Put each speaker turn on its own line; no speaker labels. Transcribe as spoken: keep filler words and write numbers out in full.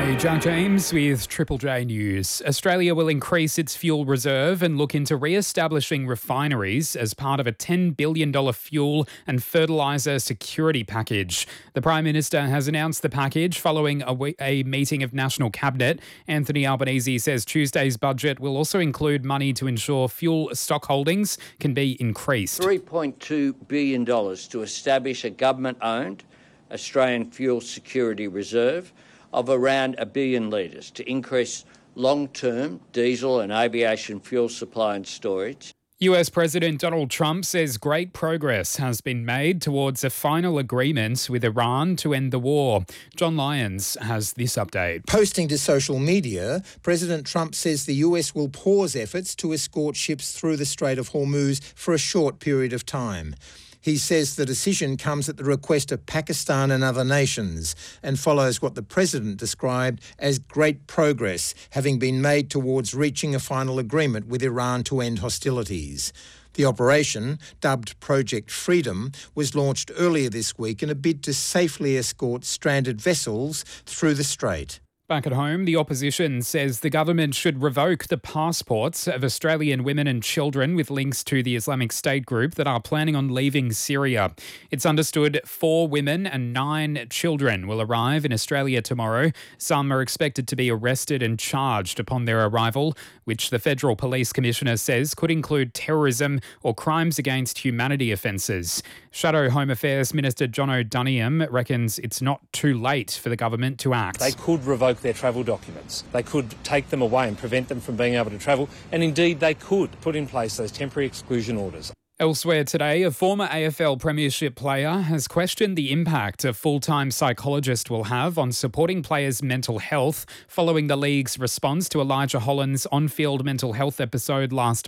Hey, Jack James with Triple J News. Australia will increase its fuel reserve and look into re-establishing refineries as part of a ten billion dollars fuel and fertiliser security package. The Prime Minister has announced the package following a, we- a meeting of National Cabinet. Anthony Albanese says Tuesday's budget will also include money to ensure fuel stock holdings can be increased.
three point two billion dollars to establish a government-owned Australian fuel security reserve of around a billion litres to increase long-term diesel and aviation fuel supply and storage.
U S President Donald Trump says great progress has been made towards a final agreement with Iran to end the war. John Lyons has this update.
Posting to social media, President Trump says the U S will pause efforts to escort ships through the Strait of Hormuz for a short period of time. He says the decision comes at the request of Pakistan and other nations and follows what the president described as great progress having been made towards reaching a final agreement with Iran to end hostilities. The operation, dubbed Project Freedom, was launched earlier this week in a bid to safely escort stranded vessels through the strait.
Back at home, the opposition says the government should revoke the passports of Australian women and children with links to the Islamic State group that are planning on leaving Syria. It's understood four women and nine children will arrive in Australia tomorrow. Some are expected to be arrested and charged upon their arrival, which the Federal Police Commissioner says could include terrorism or crimes against humanity offences. Shadow Home Affairs Minister John O'Doniam reckons it's not too late for the government to act.
They could revoke their travel documents. They could take them away and prevent them from being able to travel. And indeed, they could put in place those temporary exclusion orders.
Elsewhere today, a former A F L Premiership player has questioned the impact a full-time psychologist will have on supporting players' mental health following the league's response to Elijah Holland's on-field mental health episode last